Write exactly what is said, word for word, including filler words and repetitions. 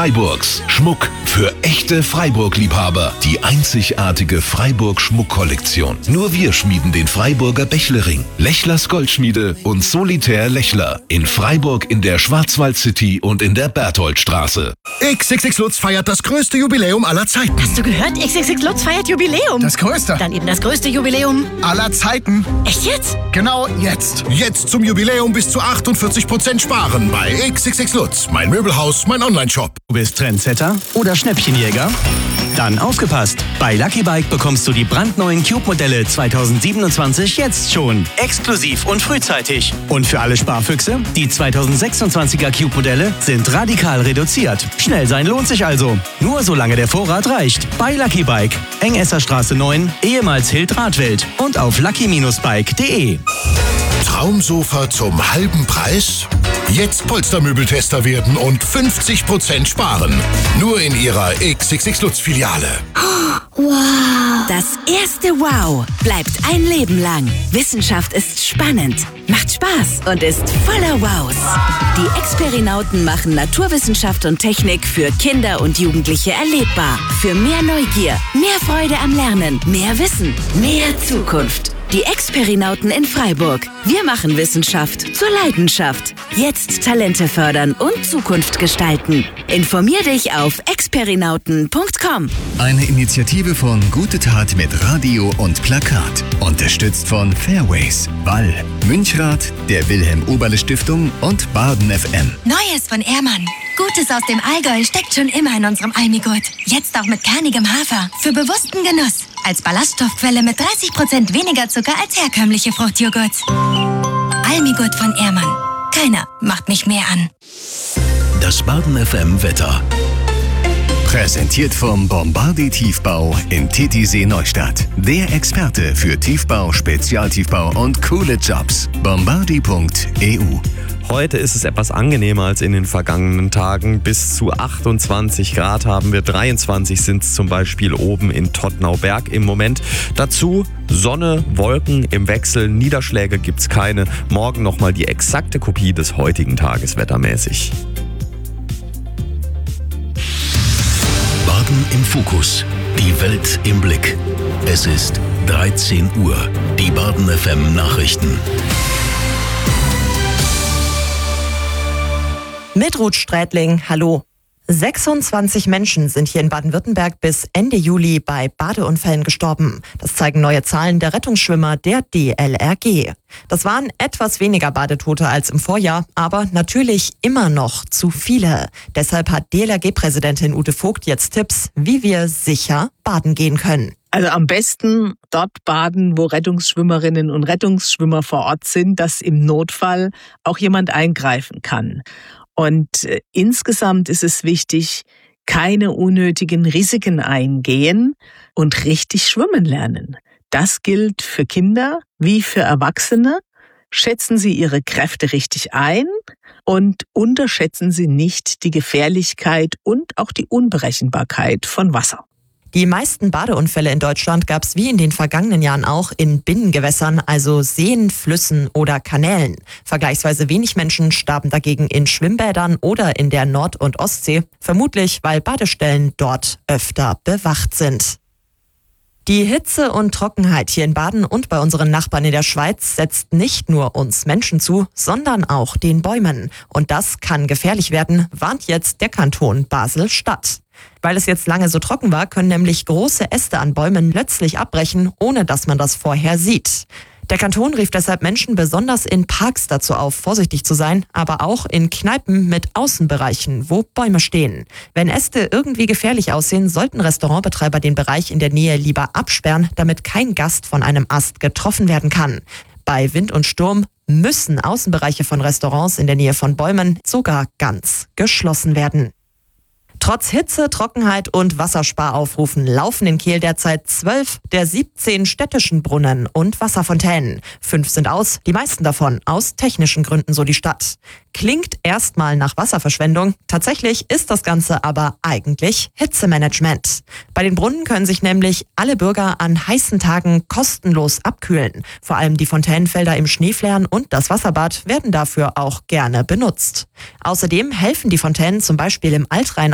Freiburgs. Schmuck für echte Freiburg-Liebhaber. Die einzigartige Freiburg-Schmuck-Kollektion. Nur wir schmieden den Freiburger Bächlering, Lechlers Goldschmiede und Solitär Lechler. In Freiburg in der Schwarzwald City und in der Bertholdstraße. X X X Lutz feiert das größte Jubiläum aller Zeiten. Hast du gehört? X X X Lutz feiert Jubiläum. Das größte. Dann eben das größte Jubiläum aller Zeiten. Echt jetzt? Genau jetzt. Jetzt zum Jubiläum bis zu achtundvierzig Prozent sparen bei X X X Lutz. Mein Möbelhaus, mein Onlineshop. Du bist Trendsetter oder Schnäppchenjäger? Dann aufgepasst! Bei Lucky Bike bekommst du die brandneuen Cube-Modelle zwanzig siebenundzwanzig jetzt schon. Exklusiv und frühzeitig. Und für alle Sparfüchse, die zwanzig sechsundzwanziger Cube-Modelle sind radikal reduziert. Schnell sein lohnt sich also. Nur solange der Vorrat reicht. Bei Lucky Bike. Engesserstraße neun, ehemals Hild-Radwelt. Und auf lucky Bindestrich bike punkt de. Traumsofa zum halben Preis? Jetzt Polstermöbeltester werden und fünfzig Prozent sparen. Nur in ihrer X X X Lutz Filiale. Wow! Das erste Wow bleibt ein Leben lang. Wissenschaft ist spannend, macht Spaß und ist voller Wows. Die Experinauten machen Naturwissenschaft und Technik für Kinder und Jugendliche erlebbar. Für mehr Neugier, mehr Freude am Lernen, mehr Wissen, mehr Zukunft. Die Experinauten in Freiburg. Wir machen Wissenschaft zur Leidenschaft. Jetzt Talente fördern und Zukunft gestalten. Informier dich auf experinauten punkt com. Eine Initiative von Gute Tat mit Radio und Plakat. Unterstützt von Fairways, Ball, Münchrath, der Wilhelm-Oberle-Stiftung und Baden F M. Neues von Ehrmann. Gutes aus dem Allgäu steckt schon immer in unserem Almigurt. Jetzt auch mit kernigem Hafer. Für bewussten Genuss. Als Ballaststoffquelle mit dreißig Prozent weniger Zucker als herkömmliche Fruchtjoghurts. Almigurt von Ehrmann. Keiner macht mich mehr an. Das Baden F M Wetter. Präsentiert vom Bombardier Tiefbau in Titisee Neustadt. Der Experte für Tiefbau, Spezialtiefbau und coole Jobs. bombardier punkt e u. Heute ist es etwas angenehmer als in den vergangenen Tagen. Bis zu achtundzwanzig Grad haben wir, dreiundzwanzig sind es zum Beispiel oben in Todtnauberg im Moment. Dazu Sonne, Wolken im Wechsel, Niederschläge gibt's keine. Morgen nochmal die exakte Kopie des heutigen Tages wettermäßig. Baden im Fokus. Die Welt im Blick. Es ist dreizehn Uhr. Die Baden F M Nachrichten. Mit Ruth Strätling, hallo. sechsundzwanzig Menschen sind hier in Baden-Württemberg bis Ende Juli bei Badeunfällen gestorben. Das zeigen neue Zahlen der Rettungsschwimmer der D L R G. Das waren etwas weniger Badetote als im Vorjahr, aber natürlich immer noch zu viele. Deshalb hat D L R G-Präsidentin Ute Vogt jetzt Tipps, wie wir sicher baden gehen können. Also am besten dort baden, wo Rettungsschwimmerinnen und Rettungsschwimmer vor Ort sind, dass im Notfall auch jemand eingreifen kann. Und äh, insgesamt ist es wichtig, keine unnötigen Risiken eingehen und richtig schwimmen lernen. Das gilt für Kinder wie für Erwachsene. Schätzen Sie Ihre Kräfte richtig ein und unterschätzen Sie nicht die Gefährlichkeit und auch die Unberechenbarkeit von Wasser. Die meisten Badeunfälle in Deutschland gab es wie in den vergangenen Jahren auch in Binnengewässern, also Seen, Flüssen oder Kanälen. Vergleichsweise wenig Menschen starben dagegen in Schwimmbädern oder in der Nord- und Ostsee, vermutlich weil Badestellen dort öfter bewacht sind. Die Hitze und Trockenheit hier in Baden und bei unseren Nachbarn in der Schweiz setzt nicht nur uns Menschen zu, sondern auch den Bäumen. Und das kann gefährlich werden, warnt jetzt der Kanton Basel-Stadt. Weil es jetzt lange so trocken war, können nämlich große Äste an Bäumen plötzlich abbrechen, ohne dass man das vorher sieht. Der Kanton rief deshalb Menschen besonders in Parks dazu auf, vorsichtig zu sein, aber auch in Kneipen mit Außenbereichen, wo Bäume stehen. Wenn Äste irgendwie gefährlich aussehen, sollten Restaurantbetreiber den Bereich in der Nähe lieber absperren, damit kein Gast von einem Ast getroffen werden kann. Bei Wind und Sturm müssen Außenbereiche von Restaurants in der Nähe von Bäumen sogar ganz geschlossen werden. Trotz Hitze, Trockenheit und Wassersparaufrufen laufen in Kehl derzeit zwölf der siebzehn städtischen Brunnen und Wasserfontänen. Fünf sind aus, die meisten davon aus technischen Gründen, so die Stadt. Klingt erstmal nach Wasserverschwendung. Tatsächlich ist das Ganze aber eigentlich Hitzemanagement. Bei den Brunnen können sich nämlich alle Bürger an heißen Tagen kostenlos abkühlen. Vor allem die Fontänenfelder im Schneeflächen und das Wasserbad werden dafür auch gerne benutzt. Außerdem helfen die Fontänen zum Beispiel im Altrhein